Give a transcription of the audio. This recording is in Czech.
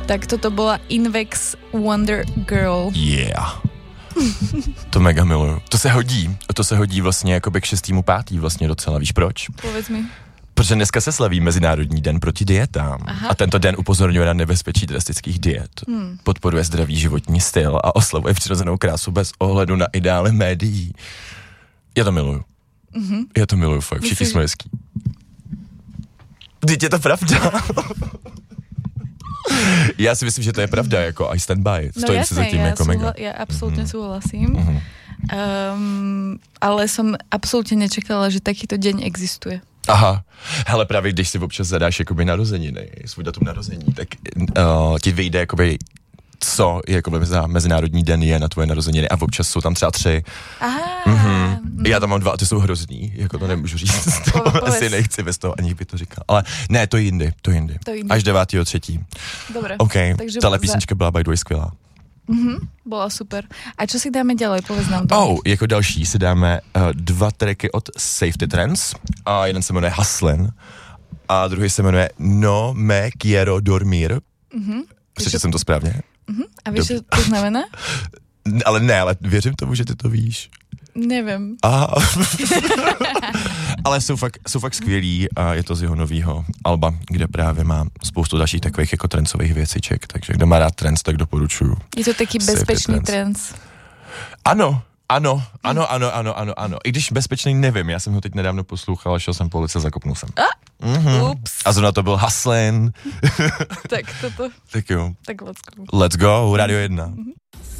Tak toto byla Invex Wonder Girl. Yeah. To mega miluju. To se hodí vlastně jakoby k 6.5. vlastně docela, víš proč? Povedz mi. Protože dneska se slaví Mezinárodní den proti dietám. Aha. A tento den upozorňuje na nebezpečí drastických diet. Podporuje zdravý životní styl a oslavuje přirozenou krásu bez ohledu na ideály médií. Já to miluju. Já to miluju, fakt. Všichni jsme hezký. Vždyť je to pravda. Já si myslím, že to je pravda, jako I stand by it. Stojím si za tím jako mega. Ja absolútne súhlasím. Ale som absolútne nečekala, že takýto deň existuje. Aha, hele, právě když si občas zadáš jakoby narozeniny, svůj datum narození, tak ti vyjde jakoby co jakoby za Mezinárodní den je na tvoje narozeniny a občas jsou tam třeba 3. Aha. Já tam mám 2 a ty jsou hrozný, jako to nemůžu říct, to asi nechci bez toho, ani by to říkal, ale ne, to jindy. Až 9.3. Dobre. OK, tahle písnička byla by the way skvělá. Bola super. A čo si dáme ďalej, povedz nám to. Jako další si dáme 2 tracky od Safety Trends a jeden se jmenuje Hustlin a druhý se jmenuje No me quiero dormir. Přečetl jsem to správně? A víš, co to znamená? Ale věřím tomu, že ty to víš. Nevím. Ale jsou fakt skvělí a je to z jeho novýho alba, kde právě má spoustu dalších takových jako trencových věciček, takže kdo má rád trends, tak doporučuju. Je to taký bezpečný trends. Ano. I když bezpečný nevím, já jsem ho teď nedávno poslouchal, šel jsem po ulici, zakopnul jsem. Ups. A zrovna to byl Hustlin. Tak toto. Tak jo. Tak let's go. Let's go, Radio 1.